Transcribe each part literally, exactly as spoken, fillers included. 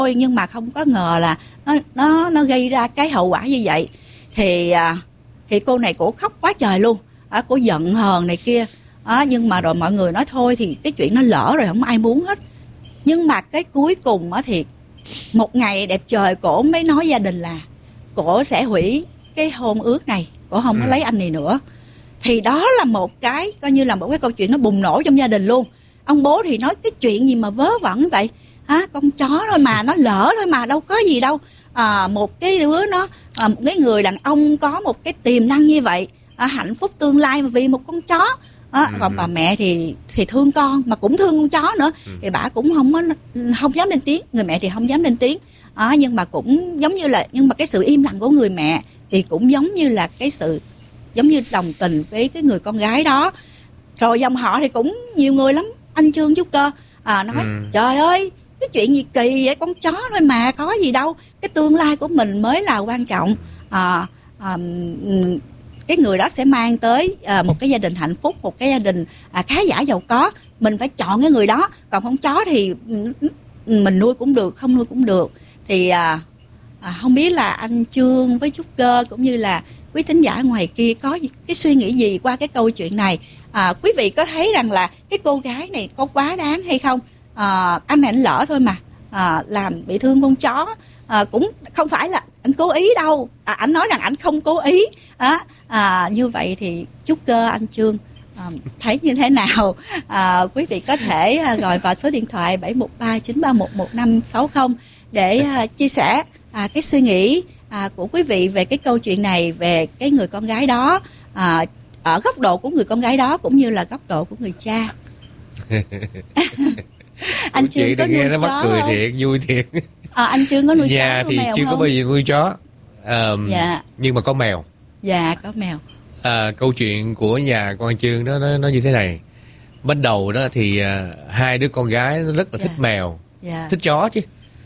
thôi, nhưng mà không có ngờ là nó nó nó gây ra cái hậu quả như vậy. Thì à, thì cô này cổ khóc quá trời luôn, à, cổ giận hờn này kia, à, nhưng mà rồi mọi người nói thôi thì cái chuyện nó lỡ rồi, không ai muốn hết. Nhưng mà cái cuối cùng á thì một ngày đẹp trời cổ mới nói gia đình là cổ sẽ hủy cái hôn ước này, cổ không có lấy anh này nữa. Thì đó là một cái coi như là một cái câu chuyện nó bùng nổ trong gia đình luôn. Ông bố thì nói cái chuyện gì mà vớ vẩn vậy, hả, con chó thôi mà, nó lỡ thôi mà, đâu có gì đâu. À, một cái đứa nó à, một cái người đàn ông có một cái tiềm năng như vậy, à, hạnh phúc tương lai vì một con chó. À, ừ. Còn bà mẹ thì thì thương con mà cũng thương con chó nữa, ừ. Thì bà cũng không có không dám lên tiếng, người mẹ thì không dám lên tiếng. À, nhưng mà cũng giống như là nhưng mà cái sự im lặng của người mẹ thì cũng giống như là cái sự giống như đồng tình với cái người con gái đó. Rồi dòng họ thì cũng nhiều người lắm, anh Trương Trúc Cơ à, nói ừ. trời ơi cái chuyện gì kỳ vậy, con chó thôi mà có gì đâu, cái tương lai của mình mới là quan trọng. À, à, cái người đó sẽ mang tới à, một cái gia đình hạnh phúc, một cái gia đình à, khá giả giàu có, mình phải chọn cái người đó. Còn con chó thì mình nuôi cũng được, không nuôi cũng được. Thì à, à, không biết là anh Trương với Trúc Cơ cũng như là quý thính giả ngoài kia có cái suy nghĩ gì qua cái câu chuyện này. À, quý vị có thấy rằng là cái cô gái này có quá đáng hay không? À, anh này anh lỡ thôi mà, à, làm bị thương con chó, à, cũng không phải là anh cố ý đâu. À, anh nói rằng anh không cố ý. À, à, như vậy thì Trúc Cơ, anh Trương à, thấy như thế nào? À, quý vị có thể à, gọi vào số điện thoại bảy một ba chín ba một một năm sáu không để à, chia sẻ à, cái suy nghĩ à, của quý vị về cái câu chuyện này, về cái người con gái đó, à, ở góc độ của người con gái đó cũng như là góc độ của người cha. Anh Trương có nuôi chó mắc cười thiệt, vui thiệt. À, anh Trương có nuôi nhà chó thì mèo chưa không? có bao giờ nuôi chó, à, dạ. Nhưng mà có mèo. Dạ có mèo. À, câu chuyện của nhà con Trương đó nó, nó như thế này. Ban đầu đó thì à, hai đứa con gái nó rất là dạ. thích mèo, dạ. thích chó chứ.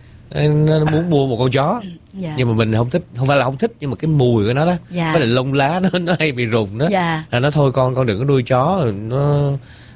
Nó muốn mua một con chó, dạ. nhưng mà mình không thích, không phải là không thích, nhưng mà cái mùi của nó đó, dạ. với lại lông lá nó nó hay bị rụng đó, dạ. là nó thôi con con đừng có nuôi chó, nó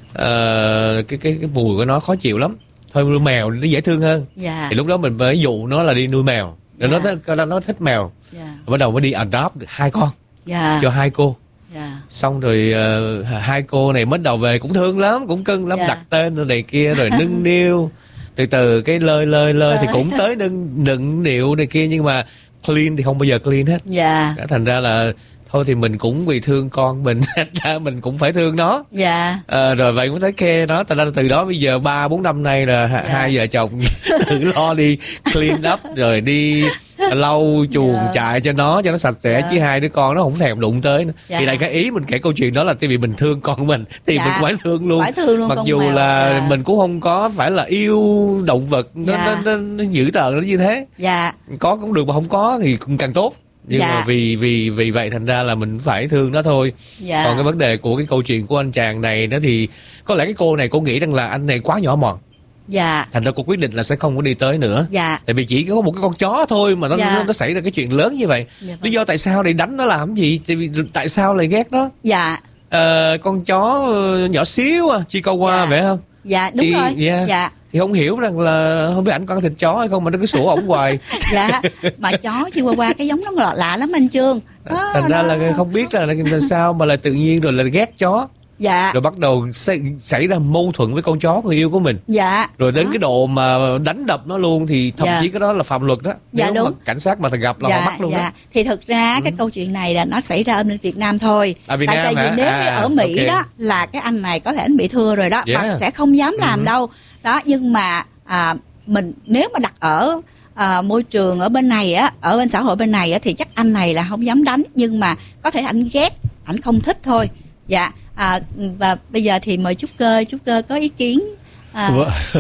uh, cái cái cái mùi của nó khó chịu lắm, thôi nuôi mèo nó dễ thương hơn. Dạ. Thì lúc đó mình mới dụ nó là đi nuôi mèo, dạ. nó thích, nó thích mèo, dạ. bắt đầu mới đi adopt hai con, dạ. cho hai cô. Yeah. Xong rồi uh, hai cô này bắt đầu về cũng thương lắm, cũng cưng lắm, yeah. đặt tên rồi này kia rồi nâng niu từ từ cái lơi lơi lơi thì cũng tới nâng nựng điệu này kia, nhưng mà clean thì không bao giờ clean hết. Dạ. Yeah. Thành ra là thôi thì mình cũng vì thương con mình, ra mình cũng phải thương nó. Dạ. Yeah. À, rồi vậy cũng thấy khe nó. Thành ra từ đó bây giờ ba bốn năm nay là yeah. hai vợ chồng tự lo đi clean up rồi đi lau chuồng yeah. chạy cho nó cho nó sạch sẽ, yeah. chứ hai đứa con nó không thèm đụng tới nữa. Yeah. Thì đây cái ý mình kể câu chuyện đó là tại vì mình thương con mình thì yeah. mình phải thương luôn, phải thương luôn, mặc dù mèo. Là yeah. mình cũng không có phải là yêu động vật nó, yeah. nó, nó, nó dữ tợn nó như thế. Yeah. Có cũng được mà không có thì cũng càng tốt, nhưng dạ. mà vì vì vì vậy thành ra là mình phải thương nó thôi. Dạ. Còn cái vấn đề của cái câu chuyện của anh chàng này đó thì có lẽ cái cô này cô nghĩ rằng là anh này quá nhỏ mọn. Dạ. Thành ra cô quyết định là sẽ không có đi tới nữa. Dạ. Tại vì chỉ có một cái con chó thôi mà nó dạ. nó, nó xảy ra cái chuyện lớn như vậy. Dạ. Lý do tại sao để đánh nó làm gì? Tại vì tại sao lại ghét nó? Dạ. Ờ, con chó nhỏ xíu à, Chihuahua dạ. vậy không? Dạ đúng thì, rồi. Yeah. Dạ. Thì không hiểu rằng là không biết ảnh có ăn thịt chó hay không mà nó cứ sủa ổng hoài. Dạ. Mà chó Chihuahua cái giống nó lạ, lạ lắm anh Trương. Đó, thành ra nó... là không biết là, là sao mà là tự nhiên rồi là ghét chó. Dạ. Rồi bắt đầu xảy, xảy ra mâu thuẫn với con chó người yêu của mình. Dạ. Rồi đến đó. Cái độ mà đánh đập nó luôn thì thậm dạ. chí cái đó là phạm luật đó. Dạ nếu đúng. Mà cảnh sát mà gặp là dạ, họ bắt luôn dạ. đó. Thì thực ra ừ. cái câu chuyện này là nó xảy ra ở bên Việt Nam thôi. À, Việt Tại Nam tại vì nếu à, như ở Mỹ okay. đó là cái anh này có thể anh bị thưa rồi đó, yeah. và sẽ không dám làm ừ. đâu. Đó, nhưng mà à, mình nếu mà đặt ở à, môi trường ở bên này á, ở bên xã hội bên này á thì chắc anh này là không dám đánh, nhưng mà có thể anh ghét, anh không thích thôi. Dạ. À, và bây giờ thì mời Trúc Cơ, Trúc Cơ có ý kiến. À.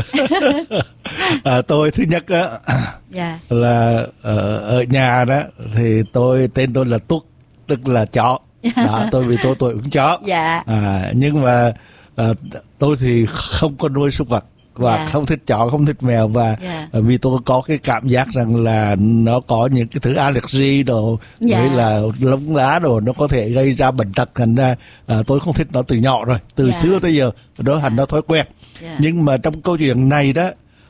à, tôi thứ nhất á, yeah. là ở, ở nhà đó thì tôi tên tôi là Tuất, tức là chó. Đó, tôi vì tôi tôi cũng chó. Yeah. À, nhưng mà à, tôi thì không có nuôi súc vật và yeah. không thích chó, không thích mèo, và yeah. vì tôi có cái cảm giác rằng là nó có những cái thứ allergy đồ yeah. với là lông lá đồ nó có thể gây ra bệnh tật, thành ra à, tôi không thích nó từ nhỏ rồi, từ yeah. xưa tới giờ đó thành nó thói quen. Yeah. Nhưng mà trong câu chuyện này đó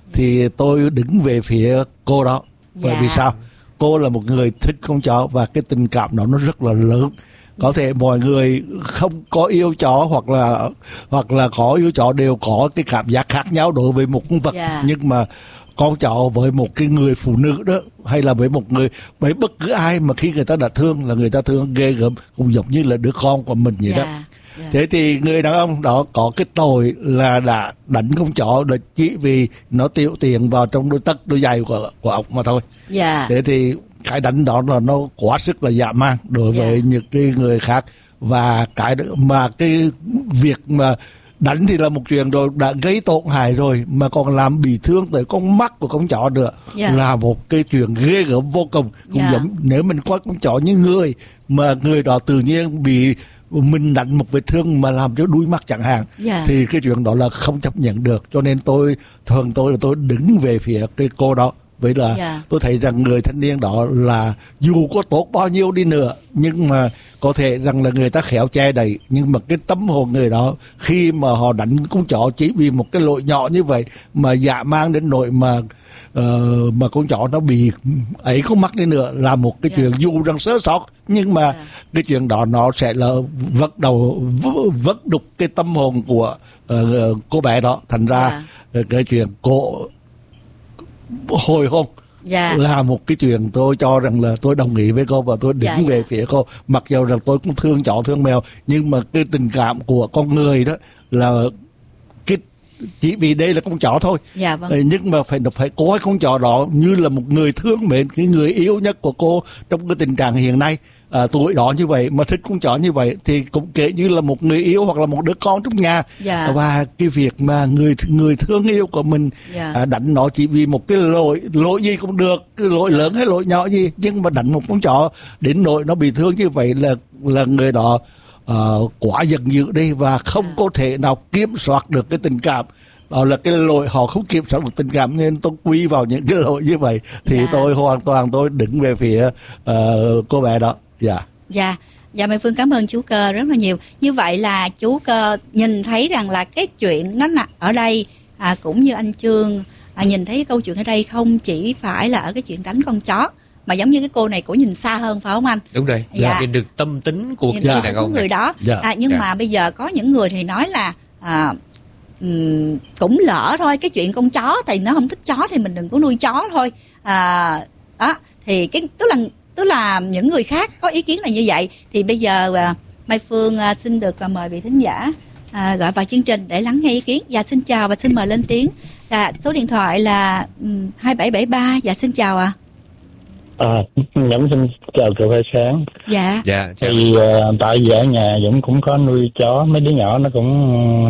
thì tôi đứng về phía cô đó. Bởi yeah. vì sao? Cô là một người thích con chó và cái tình cảm đó nó rất là lớn. Có thể mọi người không có yêu chó hoặc là hoặc là có yêu chó đều có cái cảm giác khác nhau đối với một con vật, yeah. nhưng mà con chó với một cái người phụ nữ đó, hay là với một người, với bất cứ ai mà khi người ta đã thương là người ta thương ghê gớm, cũng giống như là đứa con của mình vậy, yeah. đó. Yeah. Thế thì người đàn ông đó có cái tội là đã đánh con chó là chỉ vì nó tiểu tiện vào trong đôi tất đôi giày của của ông mà thôi. Yeah. Thế thì cái đánh đó là nó quá sức là dã man đối với yeah. những cái người khác, và cái mà cái việc mà đánh thì là một chuyện rồi, đã gây tổn hại rồi mà còn làm bị thương tới con mắt của con chó nữa, yeah. là một cái chuyện ghê gớm vô cùng. Cũng yeah. giống nếu mình coi con chó như người mà người đó tự nhiên bị mình đánh một vết thương mà làm cho đuôi mắt chẳng hạn, yeah. thì cái chuyện đó là không chấp nhận được. Cho nên tôi thường tôi là tôi đứng về phía cái cô đó. Vậy là yeah. tôi thấy rằng người thanh niên đó là dù có tốt bao nhiêu đi nữa, nhưng mà có thể rằng là người ta khéo che đậy, nhưng mà cái tâm hồn người đó khi mà họ đánh con chó chỉ vì một cái lỗi nhỏ như vậy mà dã man đến nỗi mà uh, mà con chó nó bị ấy con mắt đi nữa là một cái yeah. chuyện dù rằng sơ sót, nhưng mà yeah. cái chuyện đó nó sẽ là vất đầu vất đục cái tâm hồn của uh, cô bé đó. Thành ra yeah. cái chuyện cô hồi hôn dạ. là một cái chuyện tôi cho rằng là tôi đồng ý với cô và tôi đứng dạ, về dạ. phía cô. Mặc dù rằng tôi cũng thương chó thương mèo, nhưng mà cái tình cảm của con người đó là cái chỉ vì đây là con chó thôi, dạ, vâng. nhưng mà phải phải coi con chó đó như là một người thương mến, cái người yêu nhất của cô trong cái tình trạng hiện nay. À, tuổi đó như vậy mà thích con chó như vậy thì cũng kể như là một người yêu hoặc là một đứa con trong nhà, yeah. và cái việc mà người người thương yêu của mình yeah. à, đánh nó chỉ vì một cái lỗi lỗi gì cũng được, cái lỗi lớn hay lỗi nhỏ gì, nhưng mà đánh một con chó đến nỗi nó bị thương như vậy là là người đó uh, quá giận dữ đi và không yeah. có thể nào kiểm soát được cái tình cảm. Đó là cái lỗi họ không kiểm soát được tình cảm, nên tôi quy vào những cái lỗi như vậy thì yeah. tôi hoàn toàn tôi đứng về phía uh, cô bé đó. Dạ. Dạ. Dạ, Mai Phương cảm ơn chú Cơ rất là nhiều. Như vậy là chú Cơ nhìn thấy rằng là cái chuyện nó nằm ở đây, à, cũng như anh Trương à, nhìn thấy cái câu chuyện ở đây không chỉ phải là ở cái chuyện đánh con chó, mà giống như cái cô này cũng nhìn xa hơn, phải không anh? Đúng rồi. Dạ. Nhìn được tâm tính của nhìn cái người đàn ông người đó. Dạ. À, nhưng dạ. mà bây giờ có những người thì nói là à, um, cũng lỡ thôi, cái chuyện con chó thì nó không thích chó thì mình đừng có nuôi chó thôi. À, đó thì cái tức là tức là những người khác có ý kiến là như vậy. Thì bây giờ à, Mai Phương à, xin được à, mời vị thính giả à, gọi vào chương trình để lắng nghe ý kiến. Dạ, xin chào và xin mời lên tiếng. Dạ, số điện thoại là um, hai bảy bảy ba. Dạ, xin chào ạ. À. À, Dũng xin chào cậu Hai Sáng. Dạ. Dạ. Chào. Thì uh, tại vì ở nhà Dũng cũng có nuôi chó, mấy đứa nhỏ nó cũng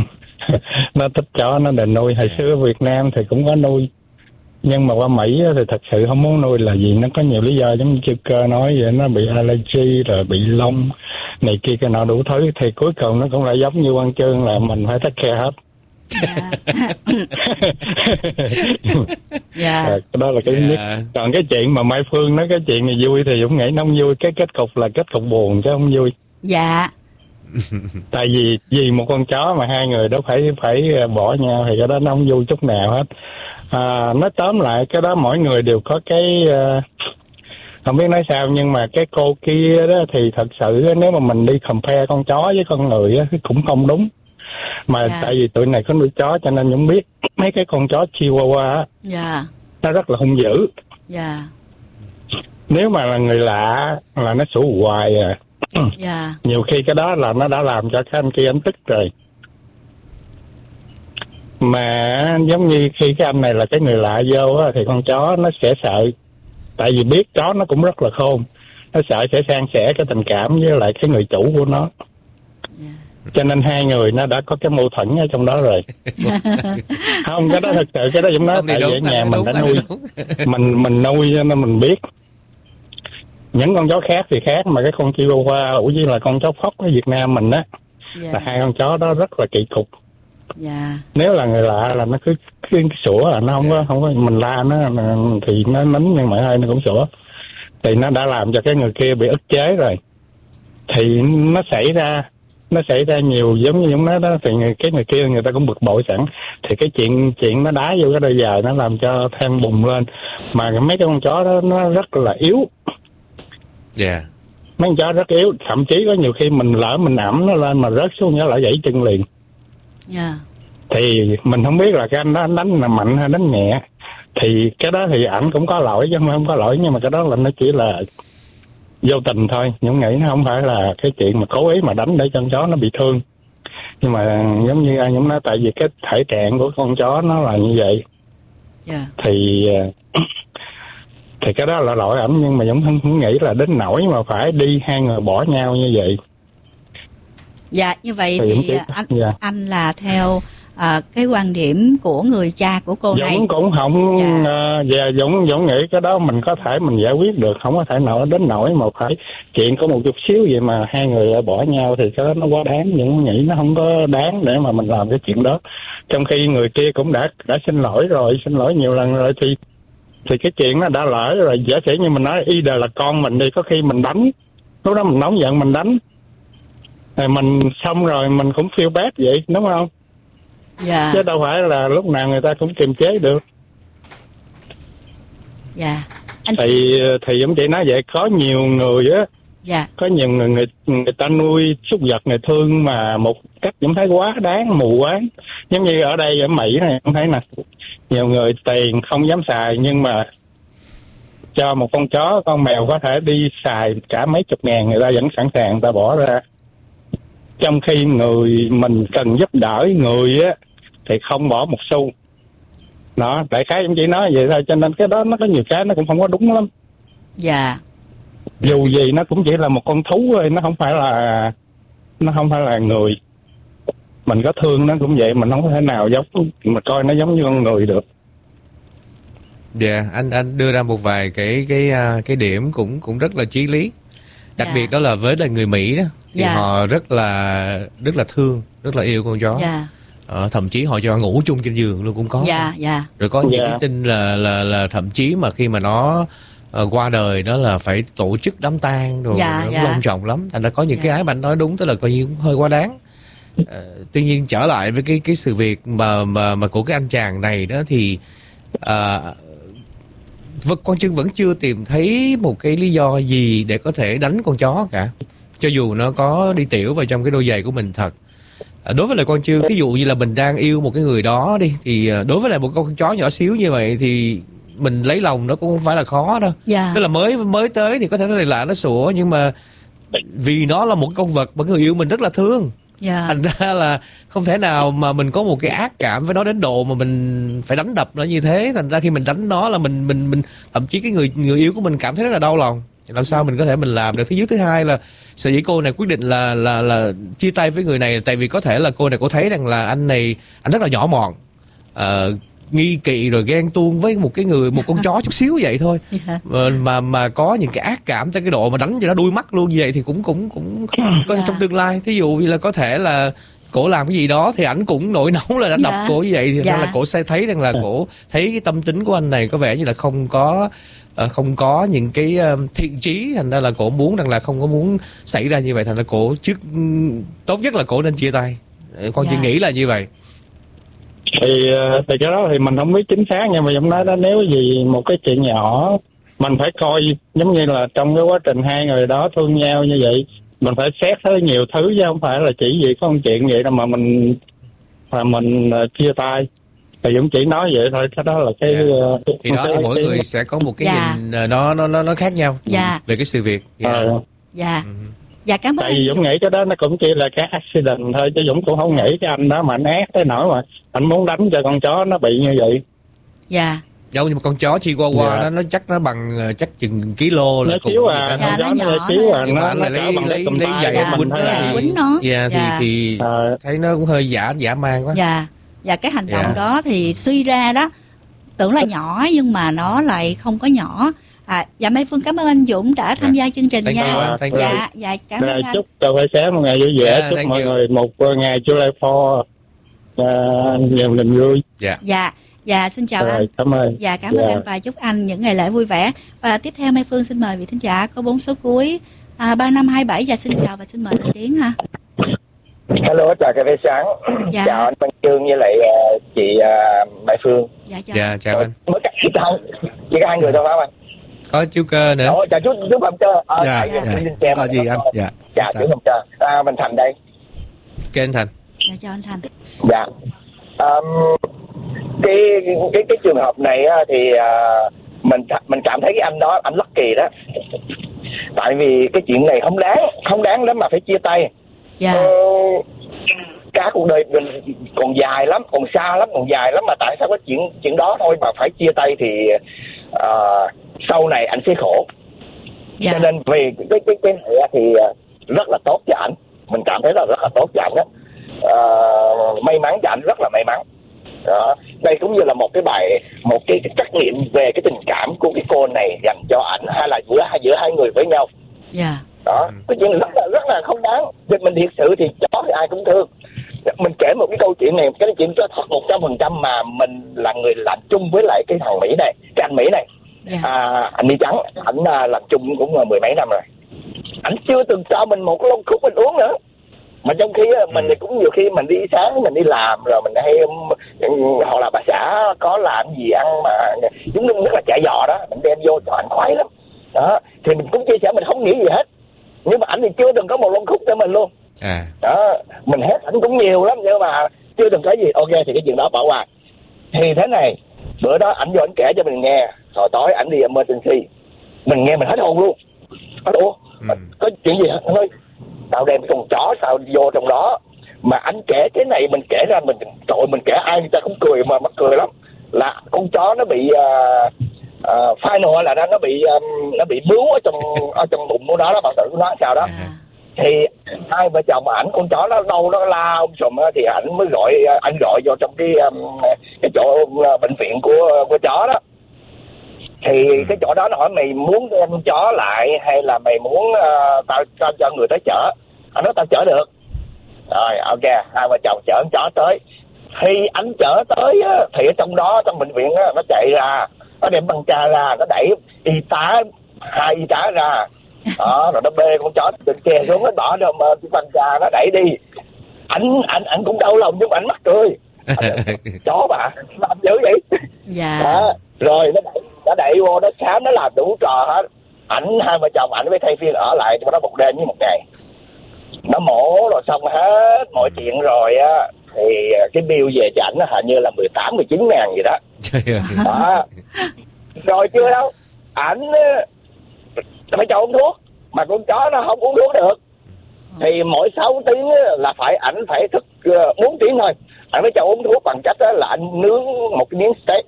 nó thích chó, nó định nuôi. Hồi xưa ở Việt Nam thì cũng có nuôi, nhưng mà qua Mỹ thì thật sự không muốn nuôi là vì nó có nhiều lý do, giống như Chư Cơ nói vậy, nó bị allergy rồi bị lông này kia cái nọ đủ thứ, thì cuối cùng nó cũng lại giống như Quang Trương là mình phải take care hết. Dạ. À, đó là cái thứ nhất. Còn cái chuyện mà Mai Phương nói cái chuyện này vui thì Dũng nghĩ nó không vui, cái kết cục là kết cục buồn chứ không vui. Dạ. Tại vì vì một con chó mà hai người đó phải phải bỏ nhau thì cái đó nó không vui chút nào hết. À, nói tóm lại cái đó mỗi người đều có cái uh, không biết nói sao, nhưng mà cái cô kia đó thì thật sự nếu mà mình đi compare con chó với con người á thì cũng không đúng. Mà yeah. tại vì tụi này có nuôi chó cho nên Dũng biết mấy cái con chó Chihuahua á, yeah. nó rất là hung dữ. Yeah. Nếu mà là người lạ là nó sủa hoài à. Yeah. Nhiều khi cái đó là nó đã làm cho cái anh kia anh tức rồi. Mà giống như khi cái anh này là cái người lạ vô á, thì con chó nó sẽ sợ. Tại vì biết chó nó cũng rất là khôn, nó sợ sẽ san sẻ cái tình cảm với lại cái người chủ của nó. Yeah. Cho nên hai người nó đã có cái mâu thuẫn ở trong đó rồi. Không, cái đó thật sự cái đó giống nói tại vì ở nhà mình đã nuôi, mình mình nuôi cho nên mình biết. Những con chó khác thì khác, mà cái con Chihuahua cũng như là con chó Phốc ở Việt Nam mình á, yeah. là hai con chó đó rất là kỳ cục. Yeah. Nếu là người lạ là nó cứ, cứ sủa, là nó không có không có mình la nó thì nó nín, nhưng mà hơi nó cũng sủa, thì nó đã làm cho cái người kia bị ức chế rồi. Thì nó xảy ra nó xảy ra nhiều giống như giống nó đó, thì người, cái người kia người ta cũng bực bội sẵn, thì cái chuyện chuyện nó đá vô cái đôi giày nó làm cho than bùng lên. Mà mấy cái con chó đó nó rất là yếu. Dạ. Yeah. Mấy con chó rất yếu, thậm chí có nhiều khi mình lỡ mình ẩm nó lên mà rớt xuống nó lại gãy chân liền. Dạ. Yeah. Thì mình không biết là cái anh đó anh đánh là mạnh hay đánh nhẹ. Thì cái đó thì ảnh cũng có lỗi chứ không có lỗi, nhưng mà cái đó là nó chỉ là vô tình thôi. Dũng nghĩ nó không phải là cái chuyện mà cố ý mà đánh để con chó nó bị thương. Nhưng mà giống như anh Dũng nói, tại vì cái thể trạng của con chó nó là như vậy. Yeah. Thì thì cái đó là lỗi ảnh, nhưng mà Dũng không, không nghĩ là đến nỗi mà phải đi hai người bỏ nhau như vậy. Dạ, như vậy thì, thì anh, dạ. anh là theo à, cái quan điểm của người cha của cô Dũng này. Dũng cũng không, dạ. uh, dạ, Dũng, Dũng nghĩ cái đó mình có thể mình giải quyết được, không có thể nào đến nỗi mà phải chuyện có một chút xíu vậy mà hai người bỏ nhau, thì cái đó nó quá đáng. Dũng nghĩ nó không có đáng để mà mình làm cái chuyện đó. Trong khi người kia cũng đã đã xin lỗi rồi, xin lỗi nhiều lần rồi, thì thì cái chuyện nó đã lỡ rồi. Giả sử như mình nói y đời là con mình đi, có khi mình đánh, lúc đó mình nóng giận mình đánh, rồi mình xong rồi mình cũng feel bad vậy, đúng không? Dạ. Chứ đâu phải là lúc nào người ta cũng kiềm chế được. Dạ. Anh... Thì thì giống chị nói vậy, có nhiều người á, dạ. có nhiều người người người ta nuôi súc vật này thương mà một cách cũng thấy quá đáng, mù quáng. Giống như ở đây ở Mỹ này cũng thấy nè, nhiều người tiền không dám xài, nhưng mà cho một con chó, con mèo có thể đi xài cả mấy chục ngàn, người ta vẫn sẵn sàng người ta bỏ ra. Trong khi người mình cần giúp đỡ người á thì không bỏ một xu. Đó, đại khái em chỉ nói vậy thôi, cho nên cái đó nó có nhiều cái nó cũng không có đúng lắm. Dạ. Dù gì nó cũng chỉ là một con thú thôi, nó không phải là nó không phải là người. Mình có thương nó cũng vậy, mình không có thể nào giống mà coi nó giống như con người được. Dạ, yeah, anh anh đưa ra một vài cái cái cái điểm cũng cũng rất là chí lý. Đặc yeah. biệt đó là với lại người Mỹ đó, thì yeah. họ rất là rất là thương, rất là yêu con chó. Yeah. Ờ, thậm chí họ cho ngủ chung trên giường luôn cũng có. Yeah, yeah. Rồi có những yeah. cái tin là là là thậm chí mà khi mà nó uh, qua đời đó là phải tổ chức đám tang rồi, yeah, nó yeah. long trọng lắm. Thành ra có những yeah. cái ái mà anh nói đúng, tức là coi như hơi quá đáng. Uh, tuy nhiên trở lại với cái cái sự việc mà mà mà của cái anh chàng này đó thì uh, Vật con Trưng vẫn chưa tìm thấy một cái lý do gì để có thể đánh con chó cả, cho dù nó có đi tiểu vào trong cái đôi giày của mình thật. À, đối với lại con Trưng, ví dụ như là mình đang yêu một cái người đó đi, thì đối với lại một con chó nhỏ xíu như vậy thì mình lấy lòng nó cũng không phải là khó đâu. Yeah. Tức là mới mới tới thì có thể nó này lạ nó sủa, nhưng mà vì nó là một con vật mà người yêu mình rất là thương. Yeah. Thành ra là không thể nào mà mình có một cái ác cảm với nó đến độ mà mình phải đánh đập nó như thế. Thành ra khi mình đánh nó là mình mình mình thậm chí cái người người yêu của mình cảm thấy rất là đau lòng. Làm sao mình có thể mình làm được? Thứ nhất, thứ hai là sở dĩ cô này quyết định là là là chia tay với người này, tại vì có thể là cô này cô thấy rằng là anh này anh rất là nhỏ mọn, uh, nghi kỵ rồi ghen tuông với một cái người một con chó chút xíu vậy thôi. Yeah. mà, mà mà có những cái ác cảm tới cái độ mà đánh cho nó đuôi mắt luôn như vậy thì cũng cũng cũng có yeah. trong tương lai, thí dụ như là có thể là cổ làm cái gì đó thì ảnh cũng nổi nóng là đánh yeah. đập cổ như vậy, thì yeah. là cổ sẽ thấy rằng là cổ thấy cái tâm tính của anh này có vẻ như là không có uh, không có những cái uh, thiện chí, thành ra là cổ muốn rằng là không có muốn xảy ra như vậy, thành ra cổ trước tốt nhất là cổ nên chia tay. Con yeah. chỉ nghĩ là như vậy. Thì thì cái đó thì mình không biết chính xác, nhưng mà giống nói đó, nếu gì một cái chuyện nhỏ mình phải coi giống như là trong cái quá trình hai người đó thương nhau như vậy, mình phải xét thấy nhiều thứ chứ không phải là chỉ vì có một chuyện vậy đâu mà mình mà mình uh, chia tay. Thì Dũng chỉ nói vậy thôi, cái đó là cái yeah. uh, thì đó cái, thì mỗi cái... người sẽ có một cái yeah. nhìn nó nó nó nó khác nhau yeah. về cái sự việc. Dạ. Yeah. Uh. yeah. uh-huh. Dạ, cảm ơn. Tại vì Dũng nghĩ cái đó nó cũng chỉ là cái accident thôi, chứ Dũng cũng không nghĩ cái anh đó mà anh ác tới nỗi mà anh muốn đánh cho con chó nó bị như vậy. Dạ. Đâu, nhưng mà con chó Chihuahua yeah. nó nó chắc nó bằng chắc chừng kilo là nó xíu à, dạ, con chó nó nhỏ xíu à, nó nó lấy lấy lấy giày dạ. quýnh nó quýnh nó. Dạ, thì thì à. thấy nó cũng hơi giả giả man quá. Dạ. Dạ, cái hành động dạ. đó thì suy ra đó tưởng là nhỏ nhưng mà nó lại không có nhỏ. À, dạ Mai Phương cảm ơn anh Dũng đã tham gia chương trình nha. Dạ, dạ cảm ơn anh. Chúc cà phê sáng một ngày vui vẻ, yeah, chúc mọi you. người một ngày July fourth nhiều niềm vui. Dạ. Dạ, dạ xin chào rồi, anh. Cảm ơn. Dạ cảm ơn yeah. anh và chúc anh những ngày lễ vui vẻ. Và tiếp theo Mai Phương xin mời vị thính giả có bốn số cuối à, ba năm hai bảy. Dạ xin chào và xin mời anh Tiến ha. Alo, chào cà phê sáng. Dạ. Chào anh Văn Chương với lại uh, chị uh, Mai Phương. Dạ chào, dạ, chào anh. Mới cắt chỉ có chỉ có hai người thôi phải không anh? Có chú Cơ nữa. Ồ, chào chú chú Phạm Cơ. À, dạ, dạ. dạ. Có gì anh? Dạ. Chào chú Phạm Cơ. À, mình Thành đây. Ok anh Thành. Dạ chào anh Thành. Dạ. Um, cái cái cái trường hợp này thì uh, mình mình cảm thấy cái anh đó anh lucky đó. Tại vì cái chuyện này không đáng, không đáng lắm mà phải chia tay. Dạ. Ờ, cả cuộc đời mình còn dài lắm, còn xa lắm, còn dài lắm mà tại sao có chuyện chuyện đó thôi mà phải chia tay thì uh, sau này anh sẽ khổ. Dạ. Cho nên vì cái cái cái này thì rất là tốt cho anh, mình cảm thấy là rất là tốt cho anh đó. Uh, may mắn cho anh, rất là may mắn. Đó. Đây cũng như là một cái bài, một cái, cái trắc nghiệm về cái tình cảm của cái cô này dành cho ảnh hay là giữa hai giữa hai người với nhau. Dạ. Đó, cái chuyện rất là rất là không đáng. Vì mình thiệt sự thì chó thì ai cũng thương. Mình kể một cái câu chuyện này, cái chuyện cho thật một trăm phần trăm mà mình là người làm chung với lại cái thằng Mỹ này, cái anh Mỹ này. Yeah. À, anh Mỹ Trắng, ảnh làm chung cũng là mười mấy năm rồi. Ảnh chưa từng cho mình một cái lon khúc mình uống nữa. Mà trong khi mình thì cũng nhiều khi mình đi sáng mình đi làm rồi mình hay họ là bà xã có làm gì ăn mà chúng nó rất là chạy giò đó, mình đem vô cho ảnh khoái lắm. Đó, thì mình cũng chia sẻ mình không nghĩ gì hết. Nhưng mà ảnh thì chưa từng có một lon khúc cho mình luôn. À. Đó, mình hết ảnh cũng nhiều lắm nhưng mà chưa từng có gì. Ok thì cái chuyện đó bỏ qua. Thì thế này, bữa đó ảnh vô ảnh kể cho mình nghe, rồi tối ảnh đi emergency. Mình nghe mình hết hồn luôn. Hết ủa, ừ. Có chuyện gì hả? Thôi, tao đem con chó tao vô trong đó. Mà anh kể cái này mình kể ra mình trời mình kể ai người ta cũng cười mà mắc cười lắm. Là con chó nó bị uh, uh, final là nó nó bị um, nó bị bướu ở trong ở trong bụng của nó đó, bạn tự nó sao đó. À. Thì hai vợ chồng ảnh con chó nó đâu nó la ông sùm thì ảnh mới gọi anh gọi vô trong cái um, cái chỗ uh, bệnh viện của của chó đó. Thì ừ. cái chỗ đó nó hỏi mày muốn đem chó lại hay là mày muốn uh, tao cho cho người tới chở. Anh nói tao chở được. Rồi ok, hai vợ chồng chở con chó tới. Khi anh chở tới á, thì ở trong đó trong bệnh viện á, nó chạy ra, nó đem băng ca ra, nó đẩy y tá hai y tá ra. Đó, rồi nó bê con chó trên xe xuống, nó bỏ đâu mà cái băng ca nó đẩy đi. Anh anh anh cũng đau lòng nhưng mà anh mắc cười. Chó bà làm dữ vậy. Dạ. Đó, rồi nó đẩy nó đẩy vô nó khám nó làm đủ trò hết. Ảnh hai vợ chồng ảnh mới thay phiên ở lại cho nó một đêm với một ngày. Nó mổ rồi xong hết mọi chuyện rồi á thì cái bill về cho ảnh hình như là mười tám mười chín ngàn gì đó. Đó. Rồi chưa đâu, ảnh phải cho uống thuốc mà con chó nó không uống thuốc được. Thì mỗi sáu tiếng là phải ảnh phải thức bốn tiếng thôi. Ảnh phải cho uống thuốc bằng cách là anh nướng một cái miếng steak.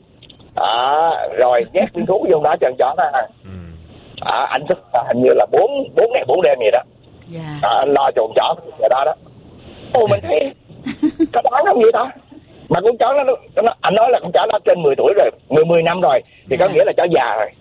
À, rồi nhét viên thuốc vô đó cho con chó nó ăn. À, anh thức hình như là bốn bốn ngày bốn đêm gì đó. Yeah. À, anh lo cho con chó cái đó đó. Ồ mình thấy có đáng không vậy ta? Mà con chó nó, nó anh nói là con chó nó trên mười tuổi rồi, mười mười năm rồi thì yeah. có nghĩa là chó già rồi.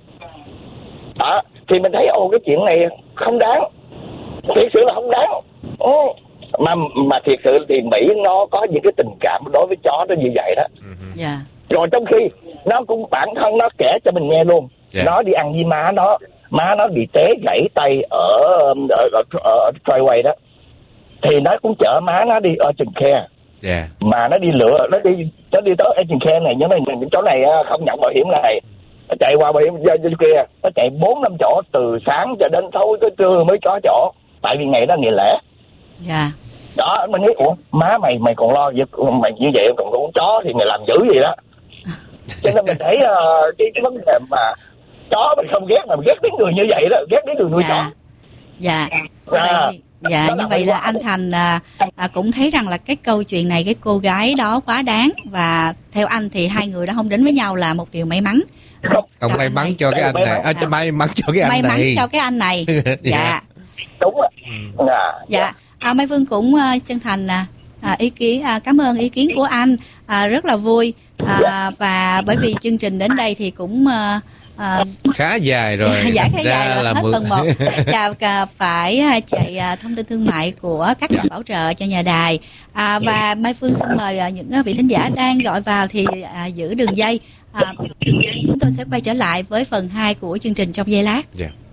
Đó, thì mình thấy ồ cái chuyện này không đáng. Thiệt sự là không đáng. Ồ, mà mà thiệt sự thì Mỹ nó có những cái tình cảm đối với chó nó như vậy đó. Yeah. Rồi trong khi nó cũng bản thân nó kể cho mình nghe luôn. Yeah. Nó đi ăn với má nó, má nó bị té gãy tay ở ở ở, ở Trailway đó. Thì nó cũng chở má nó đi urgent care. Yeah. Mà nó đi lựa, nó đi nó đi tới urgent care này, nhưng mà những chỗ này không nhận bảo hiểm này. Nó chạy qua bảo hiểm trên kia, nó chạy bốn năm chỗ từ sáng cho đến tối tới trưa mới có chỗ. Tại vì ngày đó ngày lễ. Dạ. Yeah. Đó, mình nghĩ ủa, má mày mày còn lo việc mày như vậy còn con chó thì mày làm dữ gì đó. Cho nên mình thấy uh, cái cái vấn đề mà chó mình không ghét mà mình ghét đến người như vậy đó, ghét đến người nuôi chó. Dạ. À, vậy, dạ như vậy là anh Thành à, à, cũng thấy rằng là cái câu chuyện này cái cô gái đó quá đáng, và theo anh thì hai người đó không đến với nhau là một điều may mắn. Không, không may mắn cho cái anh này, à, may mắn cho cái anh may này. May mắn cho cái anh này. Dạ. Đúng rồi. Dạ. Dạ. À, Mai Phương cũng uh, chân thành à, à, ý kiến à, cảm ơn ý kiến của anh, à, rất là vui, à, và bởi vì chương trình đến đây thì cũng uh, À, khá dài rồi. Dạ khá dài rồi, hết phần một. Chào phải chạy thông tin thương mại của các nhà bảo trợ cho nhà đài. À, và Mai Phương xin mời những vị thính giả đang gọi vào thì à, giữ đường dây. À, chúng tôi sẽ quay trở lại với phần hai của chương trình trong giây lát. Yeah.